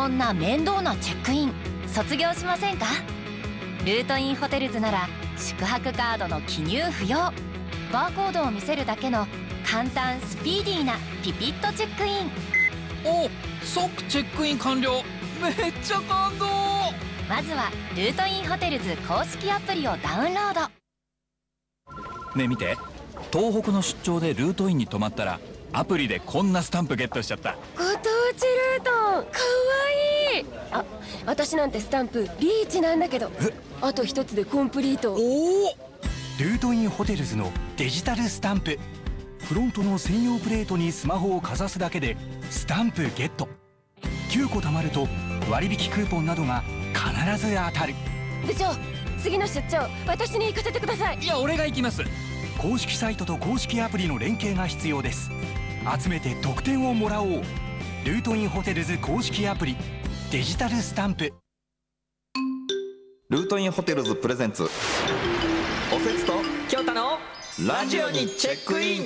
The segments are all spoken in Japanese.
そんな面倒なチェックイン卒業しませんか？ルートインホテルズなら宿泊カードの記入不要、バーコードを見せるだけの簡単スピーディーなピピッとチェックイン。 お、即チェックイン完了。めっちゃ感動。 まずはルートインホテルズ公式アプリをダウンロード。 ねえ見て、東北の出張でルートインに泊まったらアプリでこんなスタンプゲットしちゃった。 ご当地ルートンかわいい。あ、私なんてスタンプリーチなんだけど、あと一つでコンプリート。 おお、 ルートインホテルズのデジタルスタンプ。フロントの専用プレートにスマホをかざすだけでスタンプゲット。9個貯まると割引クーポンなどが必ず当たる。 部長、次の出張私に行かせてください。 いや、俺が行きます。 公式サイトと公式アプリの連携が必要です。集めて得点をもらおう。ルートインホテルズ公式アプリデジタルスタンプ。 ルートインホテルズプレゼンツ、おせつと京太のラジオにチェックイン。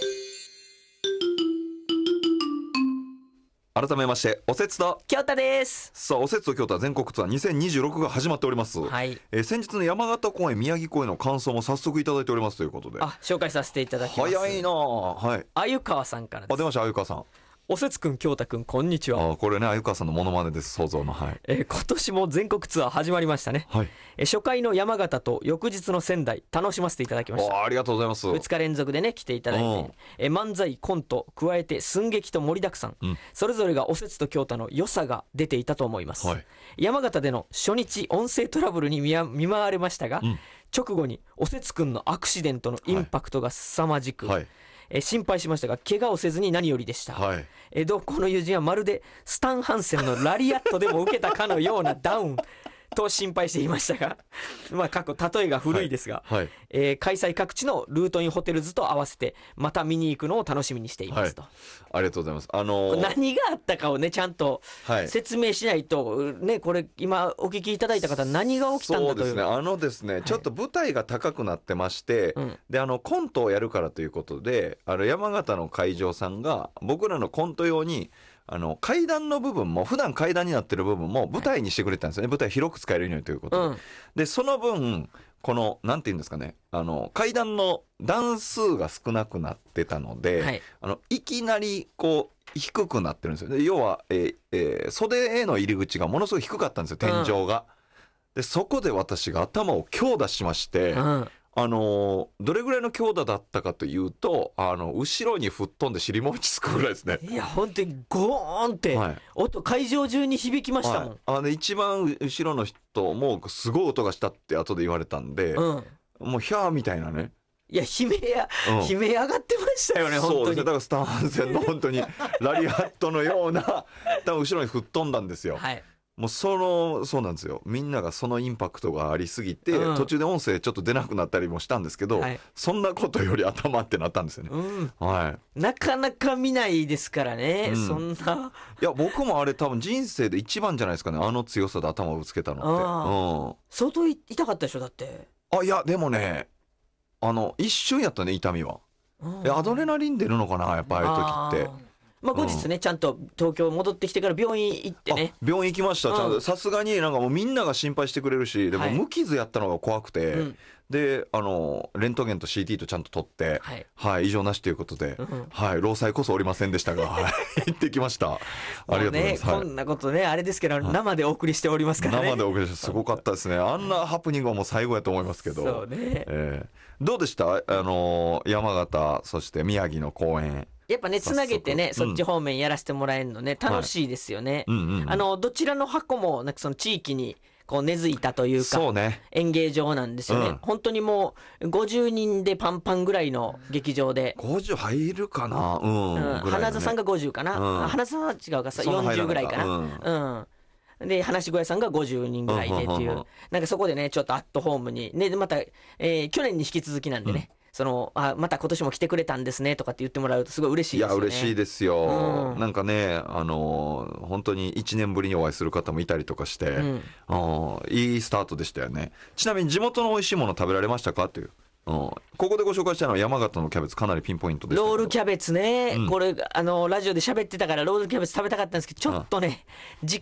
改めましておせつと京太です。 さあ、おせつと京太全国ツアー2026が始まっております。 はい。 先日の山形公演、宮城公演の感想も早速いただいておりますということで。 あ、紹介させていただきます。 早いな。はい。 鮎川さんからです。 あ、出ました、鮎川さん。 おせつくん、京太くん、こんにちは。 あ、これね、鮎川さんのモノマネです、想像の。はい。 今年も全国ツアー始まりましたね。 はい。 初回の山形と翌日の仙台楽しませていただきました。 ありがとうございます。 2日連続でね来ていただいて、漫才コント加えて寸劇と盛りだくさん、それぞれがおせつと京太の良さが出ていたと思います。はい、山形での初日音声トラブルに見舞われましたが、直後におせつくんのアクシデントのインパクトが凄まじく、心配しましたが怪我をせずに何よりでした。同行の友人はまるでスタン・ハンセンのラリアットでも受けたかのようなダウンと心配していましたがまあ過去例えが古いですが、開催各地のルートインホテルズと合わせてまた見に行くのを楽しみにしていますと。 ありがとうございます。 何があったかをねちゃんと説明しないとね、これ今お聞きいただいた方何が起きたんだという。 そうですね、ちょっと舞台が高くなってまして、でコントをやるからということで山形の会場さんが僕らのコント用に階段の部分も普段階段になってる部分も舞台にしてくれたんですよね。舞台広く使えるようにということで、でその分このなんていうんですかね、階段の段数が少なくなってたので、いきなりこう低くなってるんですよ。で要は、袖への入り口がものすごい低かったんですよ、天井が。でそこで私が頭を強打しまして、どれぐらいの強打だったかというと後ろに吹っ飛んで尻餅つくぐらいですね。いや本当にゴーンって、音会場中に響きましたもん。 一番後ろの人もすごい音がしたって後で言われたんで、もうヒャーみたいなね。 いや悲鳴上がってましたよね。本当にそうですね。だからスタン・ハンセンの本当にラリアットのような多分後ろに吹っ飛んだんですよ。もうそうなんですよ。みんながそのインパクトがありすぎて、途中で音声ちょっと出なくなったりもしたんですけど、そんなことより頭ってなったんですよね。 なかなか見ないですからね、そんな。 いや僕もあれ多分人生で一番じゃないですかね、強さで頭をぶつけたのって。 相当痛かったでしょだって。 いやでもね一瞬やったね、痛みは。アドレナリン出るのかなやっぱああいう時って。 後日ね、ちゃんと東京戻ってきてから病院行ってね。 病院行きました。ちゃんとさすがになんかもうみんなが心配してくれるし、でも無傷やったのが怖くて、でレントゲンと CT とちゃんと取って、異常なしということで、労災こそおりませんでしたが、行ってきました。ありがとうございます。 こんなことねあれですけど、生でお送りしておりますからね。 生でお送りしてすごかったですね。あんなハプニングはもう最後やと思いますけど。 そうね。 どうでした山形そして宮城の公演。 やっぱねつなげてね、そっち方面やらせてもらえるのね楽しいですよね。どちらの箱もなんかその地域にこう根付いたというか、演芸場なんですよね。本当にもう50人でパンパンぐらいの劇場で。 50入るかな。 花座さんが50かな。花座は違うかさ40ぐらいかな。で話し小屋さんが50人ぐらいでっていう、なんかそこでねちょっとアットホームにね、また、去年に引き続きなんでね、また今年も来てくれたんですねとかって言ってもらうとすごい嬉しいですよね。 いや嬉しいですよ。なんかね本当に1年ぶりにお会いする方もいたりとかして、いいスタートでしたよね。ちなみに地元の美味しいもの食べられましたかという。ここでご紹介したのは山形のキャベツ、かなりピンポイントでした。 ロールキャベツね、これラジオで喋ってたからロールキャベツ食べたかったんですけど、ちょっとね時